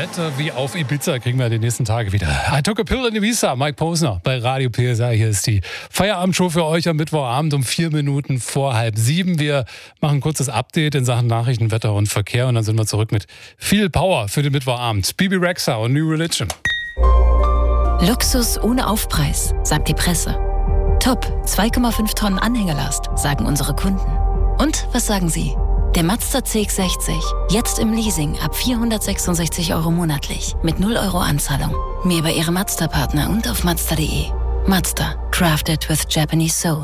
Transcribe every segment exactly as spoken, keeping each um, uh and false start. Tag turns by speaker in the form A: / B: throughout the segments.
A: Wetter wie auf Ibiza kriegen wir die nächsten Tage wieder. I took a pill in Ibiza, Mike Posner bei Radio P S R. Hier ist die Feierabendshow für euch am Mittwochabend um vier Minuten vor halb sieben. Wir machen ein kurzes Update in Sachen Nachrichten, Wetter und Verkehr und dann sind wir zurück mit viel Power für den Mittwochabend. Bibi Rexha und New Religion.
B: Luxus ohne Aufpreis, sagt die Presse. Top, zwei Komma fünf Tonnen Anhängerlast, sagen unsere Kunden. Und was sagen Sie? Der Mazda C X sechzig, jetzt im Leasing ab vierhundertsechsundsechzig Euro monatlich, mit null Euro Anzahlung. Mehr bei Ihrem Mazda-Partner und auf Mazda punkt de. Mazda, crafted with Japanese soul.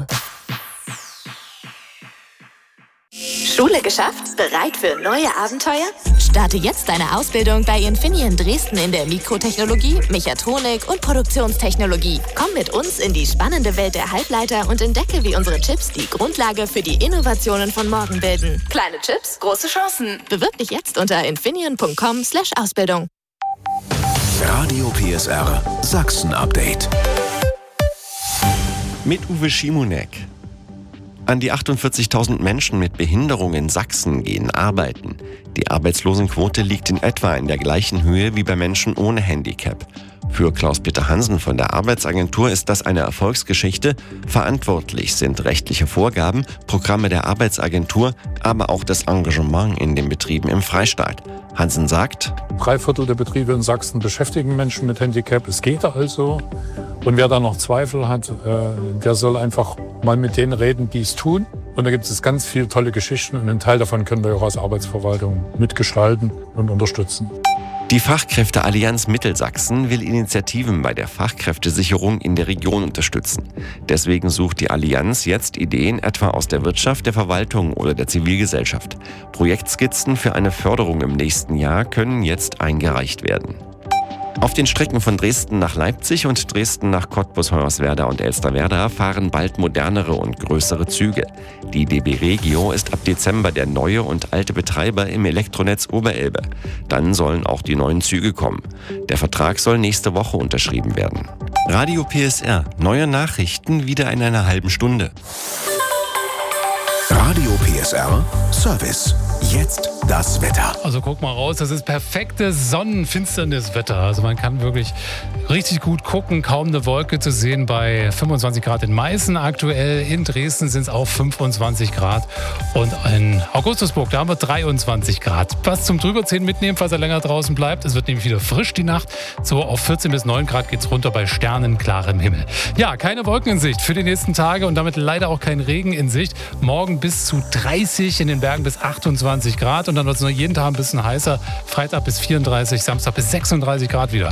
C: Schule geschafft? Bereit für neue Abenteuer? Starte jetzt deine Ausbildung bei Infineon Dresden in der Mikrotechnologie, Mechatronik und Produktionstechnologie. Komm mit uns in die spannende Welt der Halbleiter und entdecke, wie unsere Chips die Grundlage für die Innovationen von morgen bilden. Kleine Chips, große Chancen. Bewirb dich jetzt unter infineon punkt com slash Ausbildung.
D: Radio P S R Sachsen Update.
E: Mit Uwe Schimonek. An die achtundvierzigtausend Menschen mit Behinderung in Sachsen gehen arbeiten. Die Arbeitslosenquote liegt in etwa in der gleichen Höhe wie bei Menschen ohne Handicap. Für Klaus-Peter Hansen von der Arbeitsagentur ist das eine Erfolgsgeschichte. Verantwortlich sind rechtliche Vorgaben, Programme der Arbeitsagentur, aber auch das Engagement in den Betrieben im Freistaat. Hansen sagt:
F: Drei Viertel der Betriebe in Sachsen beschäftigen Menschen mit Handicap. Es geht also. Und wer da noch Zweifel hat, der soll einfach mal mit denen reden, die es tun. Und da gibt es ganz viele tolle Geschichten und einen Teil davon können wir auch als Arbeitsverwaltung mitgestalten und unterstützen.
E: Die Fachkräfteallianz Mittelsachsen will Initiativen bei der Fachkräftesicherung in der Region unterstützen. Deswegen sucht die Allianz jetzt Ideen etwa aus der Wirtschaft, der Verwaltung oder der Zivilgesellschaft. Projektskizzen für eine Förderung im nächsten Jahr können jetzt eingereicht werden. Auf den Strecken von Dresden nach Leipzig und Dresden nach Cottbus, Hoyerswerda und Elsterwerda fahren bald modernere und größere Züge. Die D B Regio ist ab Dezember der neue und alte Betreiber im Elektronetz Oberelbe. Dann sollen auch die neuen Züge kommen. Der Vertrag soll nächste Woche unterschrieben werden. Radio P S R, neue Nachrichten wieder in einer halben Stunde.
D: Radio P S R Service. Jetzt das Wetter.
A: Also guck mal raus, das ist perfektes Sonnenfinsterniswetter. Also man kann wirklich richtig gut gucken, kaum eine Wolke zu sehen bei fünfundzwanzig Grad in Meißen aktuell. In Dresden sind es auch fünfundzwanzig Grad und in Augustusburg, da haben wir dreiundzwanzig Grad. Was zum Drüberziehen mitnehmen, falls er länger draußen bleibt. Es wird nämlich wieder frisch die Nacht. So auf vierzehn bis neun Grad geht's runter bei sternenklarem Himmel. Ja, keine Wolken in Sicht für die nächsten Tage und damit leider auch kein Regen in Sicht. Morgen bis zu dreißig, in den Bergen bis achtundzwanzig Grad und dann wird es noch jeden Tag ein bisschen heißer. Freitag bis vierunddreißig, Samstag bis sechsunddreißig Grad wieder.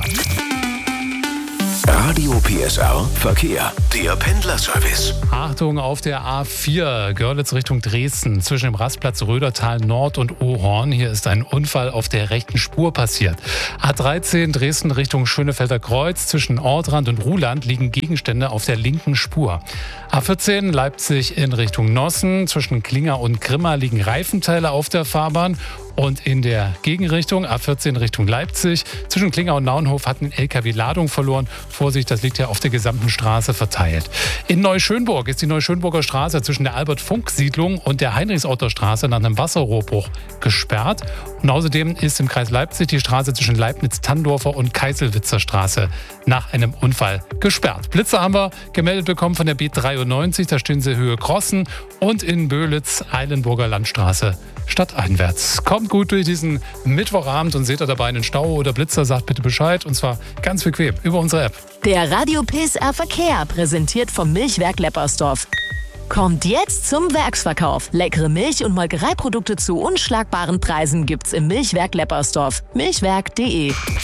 D: Radio P S R Verkehr, der Pendlerservice.
A: Achtung auf der A vier, Görlitz Richtung Dresden, zwischen dem Rastplatz Rödertal Nord und Ohorn. Hier ist ein Unfall auf der rechten Spur passiert. A dreizehn, Dresden Richtung Schönefelder Kreuz, zwischen Ortrand und Ruhland liegen Gegenstände auf der linken Spur. A vierzehn, Leipzig in Richtung Nossen, zwischen Klinger und Grimma liegen Reifenteile auf der Fahrbahn. Und in der Gegenrichtung, A vierzehn Richtung Leipzig, zwischen Klinger und Naunhof hat ein L K W Ladung verloren. Vorsicht, das liegt ja auf der gesamten Straße verteilt. In Neuschönburg ist die Neuschönburger Straße zwischen der Albert-Funk-Siedlung und der Heinrichs-Otto-Straße nach einem Wasserrohrbruch gesperrt. Und außerdem ist im Kreis Leipzig die Straße zwischen Leibniz-Tandorfer und Keiselwitzer Straße nach einem Unfall gesperrt. Blitze haben wir gemeldet bekommen von der B dreiundneunzig, da stehen sie Höhe Crossen und in Böhlitz, Eilenburger Landstraße stadteinwärts. Kommt gut durch diesen Mittwochabend und seht ihr dabei einen Stau oder Blitzer, sagt bitte Bescheid und zwar ganz bequem über unsere App.
C: Der Radio P S R Verkehr, präsentiert vom Milchwerk Leppersdorf. Kommt jetzt zum Werksverkauf. Leckere Milch- und Molkereiprodukte zu unschlagbaren Preisen gibt's im Milchwerk Leppersdorf. milchwerk punkt de.